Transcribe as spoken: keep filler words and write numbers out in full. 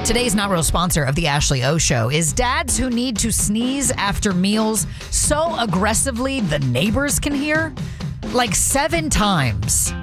Today's Not Real sponsor of the Ashley O Show is dads who need to sneeze after meals so aggressively the neighbors can hear. Like seven times.